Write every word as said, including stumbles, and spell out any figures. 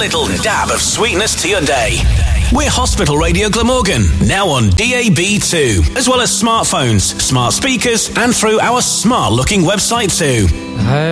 little dab of sweetness to your day. We're Hospital Radio Glamorgan, now on D A B too, as well as smartphones, smart speakers, and through our smart-looking website too.